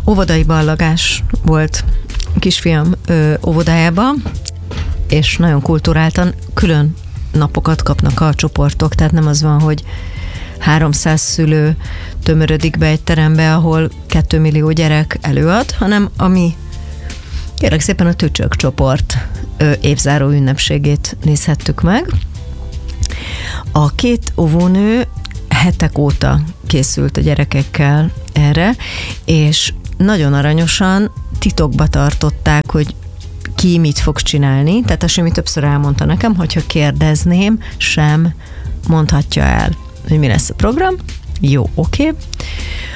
óvodai ballagás volt kisfiam óvodájában, és nagyon kulturáltan külön napokat kapnak a csoportok, tehát nem az van, hogy 300 szülő tömörödik be egy terembe, ahol 2 millió gyerek előad, hanem ami kérlek szépen a Tücsök csoport évzáró ünnepségét nézhettük meg. A 2 óvónő hetek óta készült a gyerekekkel erre, és nagyon aranyosan titokba tartották, hogy ki mit fog csinálni, tehát a Simi többször elmondta nekem, hogyha kérdezném, sem mondhatja el, hogy mi lesz a program. Jó, oké.